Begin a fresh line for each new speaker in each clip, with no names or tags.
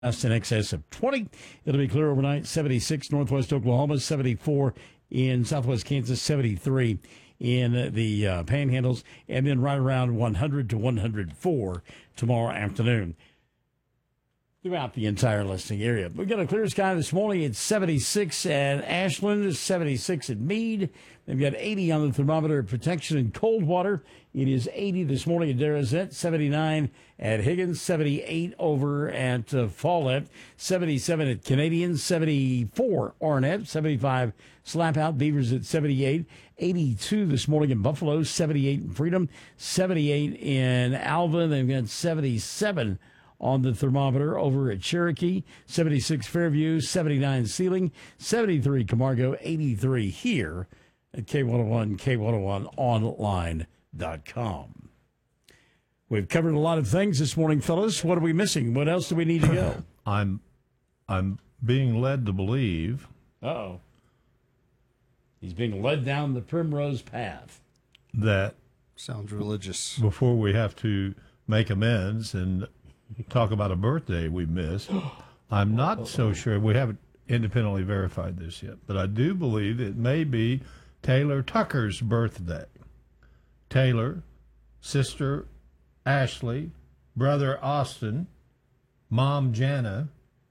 in excess of 20. It'll be clear overnight, 76 northwest Oklahoma, 74 in southwest Kansas, 73 in the panhandles, and then right around 100 to 104 tomorrow afternoon throughout the entire listening area. We've got a clear sky this morning. It's 76 at Ashland, 76 at Meade. They've got 80 on the thermometer protection in Coldwater. It is 80 this morning at Derazette, 79 at Higgins, 78 over at Follett, 77 at Canadian, 74 Arnett, 75 Slapout, Beavers at 78, 82 this morning in Buffalo, 78 in Freedom, 78 in Alvin. They've got 77 on the thermometer over at Cherokee, 76 Fairview, 79 Sealing, 73 Camargo, 83 here at K101, K101online.com. We've covered a lot of things this morning, fellas. What are we missing? What else do we need to go?
I'm being led to believe.
Uh-oh. He's being led down the primrose path.
That
sounds religious.
Before we have to make amends and talk about a birthday we missed, I'm not so sure. We haven't independently verified this yet, but I do believe it may be Taylor Tucker's birthday. Taylor, sister Ashley, brother Austin, mom Jana.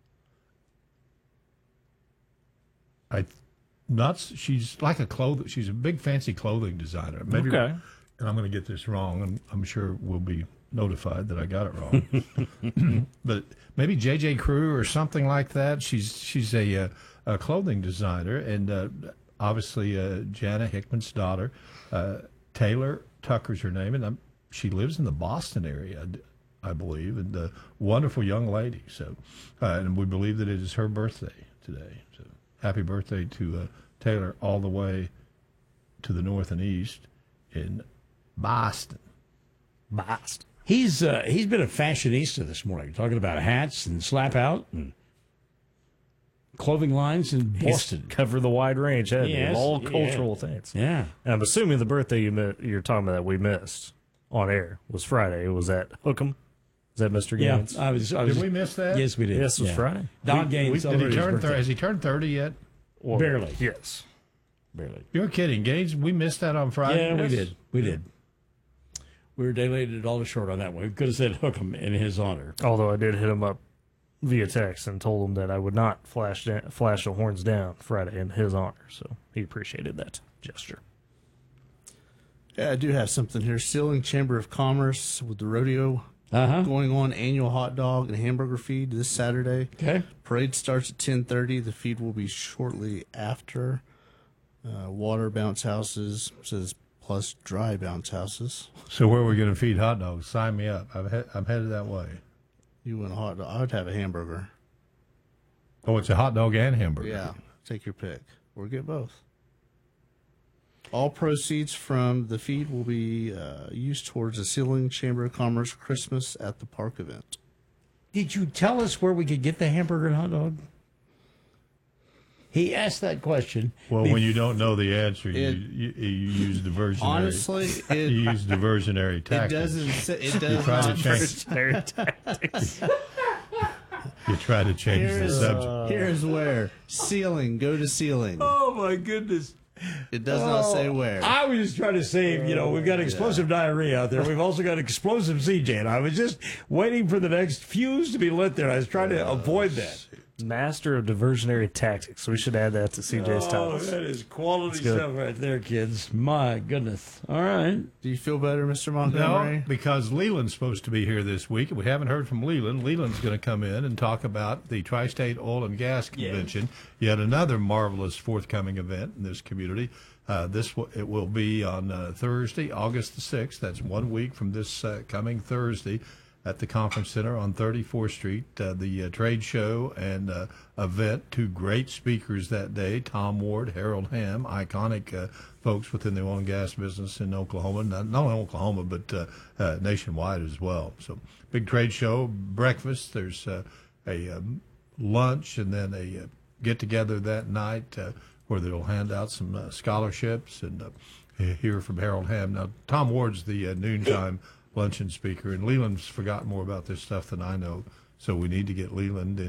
She's like she's a big fancy clothing designer. Maybe,
okay.
And I'm going to get this wrong, and I'm sure we'll be notified that I got it wrong. But maybe J.J. Crew or something like that. She's a clothing designer, and obviously Jana Hickman's daughter. Taylor Tucker's her name, and she lives in the Boston area, I believe, and a wonderful young lady. So, and we believe that it is her birthday today. So, happy birthday to Taylor, all the way to the north and east in Boston.
Boston.
He's been a fashionista this morning, talking about hats and slap out and clothing lines in Boston.
Cover the wide range, hasn't he, of all cultural things.
Yeah.
And I'm assuming the birthday you're talking about that we missed on air was Friday. Was that Hookham? Is that Mr. Gaines?
Yeah, I was.
Did we miss that?
Yes, we did.
Yes, it was Friday.
Don Gaines.
Has he turned 30 yet?
Well,
barely.
Yes.
Barely.
You're kidding, Gaines. We missed that on Friday.
Yeah, we did. We did. We were delayed all short on that one. We could have said Hookham in his honor.
Although I did hit him up via text and told him that I would not flash the horns down Friday in his honor. So he appreciated that gesture.
Yeah, I do have something here. Sealing Chamber of Commerce with the rodeo going on, annual hot dog and hamburger feed this Saturday.
Okay.
Parade starts at 10:30. The feed will be shortly after. Water bounce houses, says plus dry bounce houses.
So where are we going to feed hot dogs? Sign me up. I'm headed that way.
You want a hot dog? I would have a hamburger.
Oh, it's a hot dog and hamburger.
Yeah, take your pick. Or get both. All proceeds from the feed will be used towards the Sealing Chamber of Commerce Christmas at the Park event.
Did you tell us where we could get the hamburger and hot dog? He asked that question.
Well, when you don't know the answer, you use diversionary.
Honestly,
you use diversionary tactics.
It doesn't. It does
you try
not.
To change,
tactics.
You try to change the subject.
Here's where sealing. Go to sealing.
Oh my goodness!
It does not say where.
I was just trying to say, we've got explosive diarrhea out there. We've also got explosive CJ, and I was just waiting for the next fuse to be lit there. I was trying to avoid that.
Master of diversionary tactics. We should add that to CJ's titles.
That is quality stuff right there, kids. My goodness. All right.
Do you feel better, Mr. Montgomery?
No, because Leland's supposed to be here this week. We haven't heard from Leland. Leland's going to come in and talk about the Tri-State Oil and Gas Convention, yet another marvelous forthcoming event in this community. It will be on Thursday, August the 6th. That's 1 week from this coming Thursday at the Conference Center on 34th Street, the trade show and event. Two great speakers that day, Tom Ward, Harold Hamm, iconic folks within the oil and gas business in Oklahoma, not only Oklahoma, but nationwide as well. So big trade show, breakfast, there's a lunch, and then a get-together that night where they'll hand out some scholarships and hear from Harold Hamm. Now, Tom Ward's the noontime luncheon speaker, and Leland's forgotten more about this stuff than I know, So we need to get Leland